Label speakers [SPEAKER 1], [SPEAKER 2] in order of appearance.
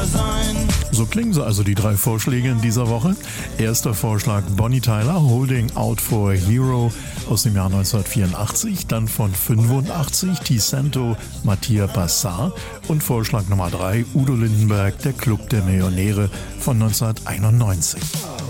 [SPEAKER 1] sein.
[SPEAKER 2] So klingen sie also, die 3 Vorschläge in dieser Woche. Erster Vorschlag Bonnie Tyler, Holding Out for a Hero aus dem Jahr 1984. Dann von 85 Ticento, Mattia Passar. Und Vorschlag Nummer 3 Udo Lindenberg, der Club der Millionäre von 1991.